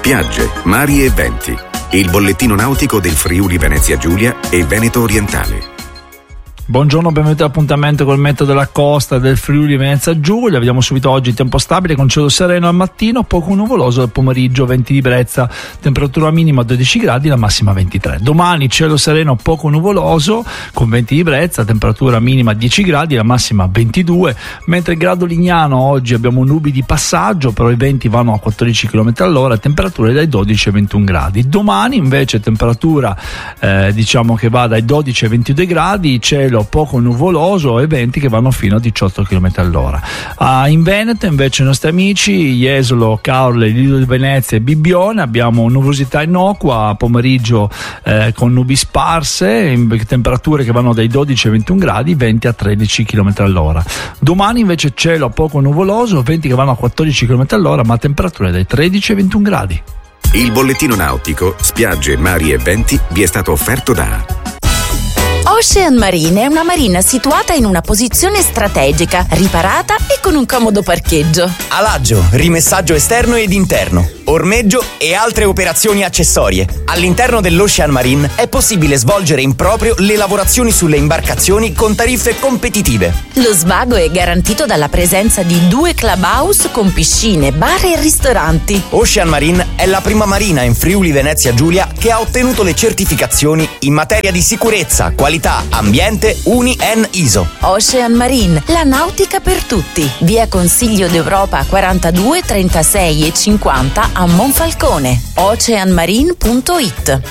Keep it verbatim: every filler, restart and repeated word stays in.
spiagge, mari e venti. Il bollettino nautico del Friuli Venezia Giulia e Veneto Orientale. Buongiorno, benvenuti all'appuntamento col meteo della costa del Friuli Venezia Giulia. Vediamo subito oggi tempo stabile con cielo sereno al mattino, poco nuvoloso al pomeriggio, venti di brezza, temperatura minima dodici gradi, la massima ventitré. Domani cielo sereno poco nuvoloso con venti di brezza, temperatura minima dieci gradi, la massima ventidue, mentre il grado Lignano oggi abbiamo nubi di passaggio, però i venti vanno a quattordici chilometri all'ora, temperature dai dodici ai ventuno gradi. Domani invece temperatura eh, diciamo che va dai dodici ai ventidue gradi, cielo poco nuvoloso e venti che vanno fino a diciotto chilometri all'ora. Ah, in Veneto invece i nostri amici Jesolo, Caorle, Lido di Venezia e Bibbione abbiamo nuvolosità innocua, pomeriggio eh, con nubi sparse, temperature che vanno dai dodici ai ventuno gradi, venti a tredici chilometri all'ora. Domani invece cielo poco nuvoloso, venti che vanno a quattordici chilometri all'ora, ma temperature dai tredici ai ventuno gradi. Il bollettino nautico, spiagge, mari e venti vi è stato offerto da Ocean Marine è una marina situata in una posizione strategica, riparata e con un comodo parcheggio. Alaggio, rimessaggio esterno ed interno, ormeggio e altre operazioni accessorie. All'interno dell'Ocean Marine è possibile svolgere in proprio le lavorazioni sulle imbarcazioni con tariffe competitive. Lo svago è garantito dalla presenza di due clubhouse con piscine, bar e ristoranti. Ocean Marine è la prima marina in Friuli Venezia Giulia che ha ottenuto le certificazioni in materia di sicurezza, qualità, ambiente U N I E N I S O. Ocean Marine, la nautica per tutti. Via Consiglio d'Europa quarantadue, trentasei e cinquanta a Monfalcone. oceanmarine punto it.